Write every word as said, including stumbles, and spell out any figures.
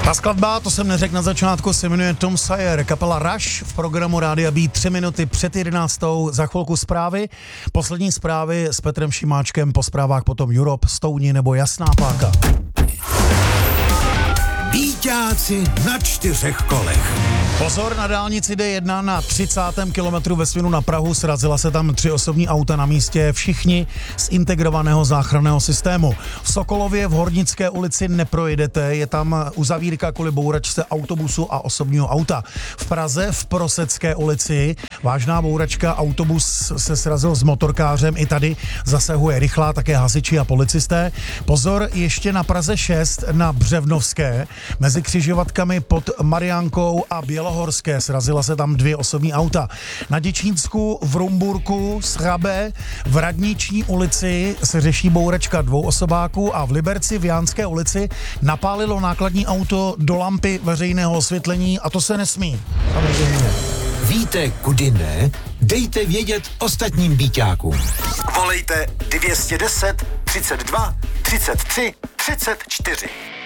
Ta skladba, to jsem neřekl na začátku, se jmenuje Tom Sawyer, kapela Rush v programu Rádia B tři minuty před jedenáctou, za chvilku zprávy, poslední zprávy s Petrem Šimáčkem, po zprávách potom Europe, Stouni nebo Jasná páka. Víťáci na čtyřech kolech. Pozor, na dálnici D jedna na třicátém kilometru ve směru na Prahu srazila se tam tři osobní auta na místě, všichni z integrovaného záchranného systému. V Sokolově v Hornické ulici neprojedete, je tam uzavírka kvůli bouračce autobusu a osobního auta. V Praze v Prosecké ulici vážná bouračka, autobus se srazil s motorkářem, i tady zasahuje rychlá, také hasiči a policisté. Pozor, ještě na Praze šest na Břevnovské, mezi křižovatkami pod Mariánkou a Bělohorské srazila se tam dvě osobní auta. Na Děčínsku v Rumburku, Schrabe, v Radniční ulici se řeší bouračka dvou osobáků a v Liberci v Jánské ulici napálilo nákladní auto do lampy veřejného osvětlení a to se nesmí. Víte, kudy ne? Dejte vědět ostatním víťákům. Volejte dvě stě deset, třicet dva, třicet tři, třicet čtyři.